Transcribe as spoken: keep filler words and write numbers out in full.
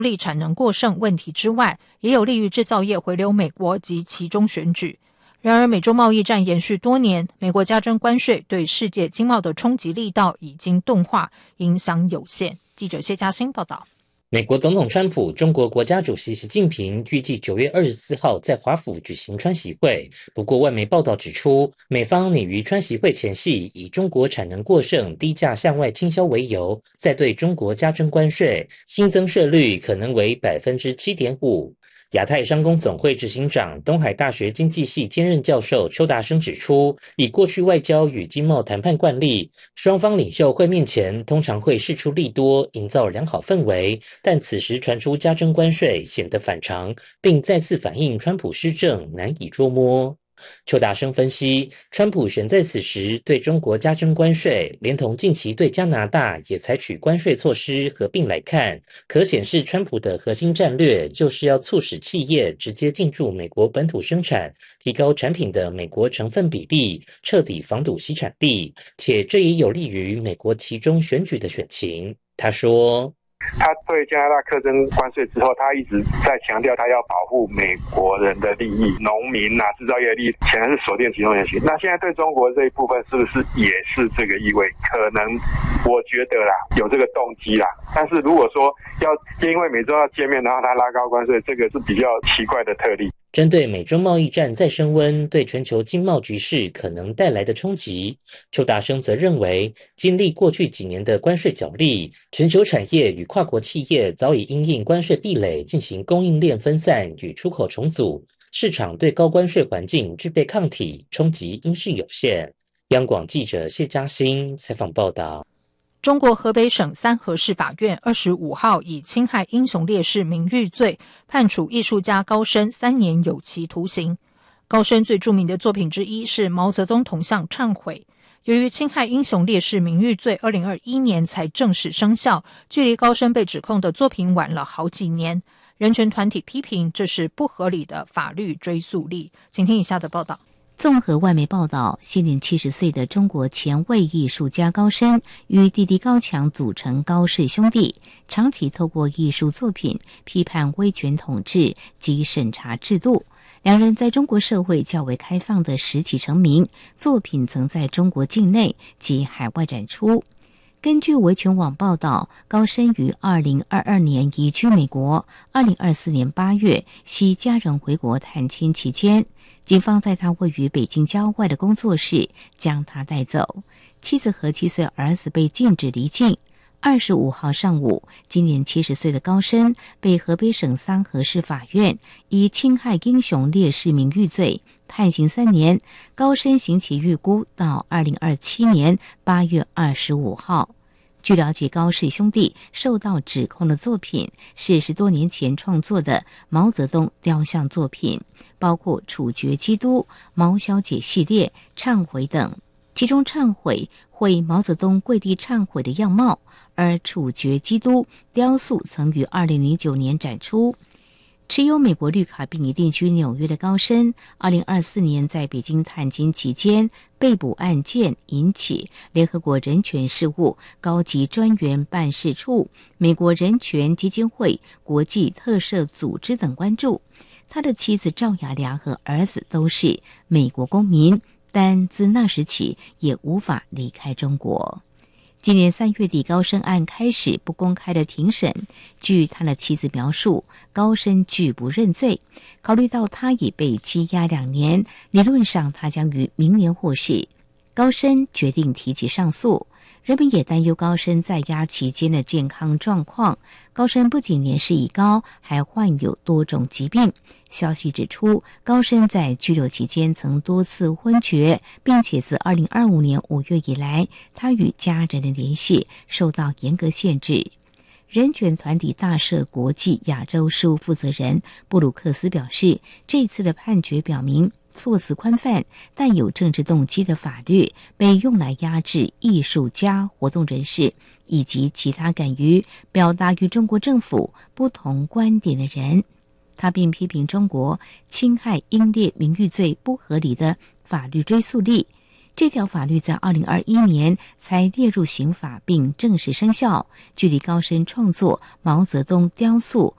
力产能过剩问题之外，也有利于制造业回流美国及期中选举。然而，美中贸易战延续多年，美国加征关税对世界经贸的冲击力道已经钝化，影响有限。记者谢嘉欣报道。 美国总统川普、中国国家主席习近平预计九月二十四号在华府举行川习会。不过，外媒报道指出，美方拟于川习会前夕以中国产能过剩、低价向外倾销为由，再对中国加征关税，新增税率可能为 百分之七点五。亚太商工总会执行长、东海大学经济系兼任教授邱达生指出，以过去外交与经贸谈判惯例，双方领袖会面前通常会释出利多，营造良好氛围，但此时传出加征关税，显得反常，并再次反映川普施政难以捉摸。邱达生分析，川普选在此时对中国加征关税，连同近期对加拿大也采取关税措施合并来看，可显示川普的核心战略就是要促使企业直接进驻美国本土生产，提高产品的美国成分比例，彻底防堵西产地，且这也有利于美国期中选举的选情。他说， 他对加拿大课征关税之后，他一直在强调他要保护美国人的利益，农民啊、制造业的利益，显然是锁定其中人群。那现在对中国这一部分是不是也是这个意味？可能我觉得啦，有这个动机啦。但是如果说要因为美中要见面，然后他拉高关税，这个是比较奇怪的特例。 针对美中贸易战再升温对全球经贸局势可能带来的冲击，邱达生则认为，经历过去几年的关税角力，全球产业与跨国企业早已因应关税壁垒进行供应链分散与出口重组，市场对高关税环境具备抗体，冲击应是有限。央广记者谢嘉欣采访报道。 中国河北省三河市法院二十五号以侵害英雄烈士名誉罪判处艺术家高升三年有期徒刑。高升最著名的作品之一是毛泽东铜像忏悔。由于侵害英雄烈士名誉罪二零二一年才正式生效，距离高升被指控的作品晚了好几年。人权团体批评这是不合理的法律追溯力。请听以下的报道。 综合外媒报道，现年七十岁的中国前卫艺术家高升与弟弟高强组成高氏兄弟，长期透过艺术作品批判威权统治及审查制度。两人在中国社会较为开放的时期成名，作品曾在中国境内及海外展出。根据维权网报道，高升于二零二二年移居美国，二零二四年八月系家人回国探亲期间，警方在他位于北京郊外的工作室将他带走，妻子和七岁儿子被禁止离境。二十五号上午，今年七十岁的高升被河北省三河市法院以侵害英雄烈士名誉罪判刑三年，高升刑期预估到二零二七年八月二十五号。据了解，高氏兄弟受到指控的作品是十多年前创作的毛泽东雕像作品，包括处决基督、毛小姐系列、忏悔等。其中忏悔绘毛泽东跪地忏悔的样貌，而处决基督雕塑曾于二零零九年展出。持有美国绿卡并已定居纽约的高升，二零二四年在北京探亲期间被捕案件引起联合国人权事务高级专员办事处、美国人权基金会、国际特赦组织等关注。他的妻子赵雅良和儿子都是美国公民，但自那时起也无法离开中国。今年三月底，高升案开始不公开的庭审。据他的妻子描述，高升拒不认罪。考虑到他已被羁押两年，理论上他将于明年获释。高升决定提起上诉。人们也担忧高升在押期间的健康状况。高升不仅年事已高，还患有多种疾病。消息指出，高升在拘留期间曾多次昏厥，并且自二零二五年五月以来，他与家人的联系受到严格限制。人权团体大赦国际亚洲事务负责人布鲁克斯表示，这次的判决表明，措辞宽泛但有政治动机的法律被用来压制艺术家、活动人士以及其他敢于表达与中国政府不同观点的人。他并批评中国侵害英烈名誉罪不合理的法律追溯力。 这条法律在二零二一年才列入刑法并正式生效。距离高升创作毛泽东雕塑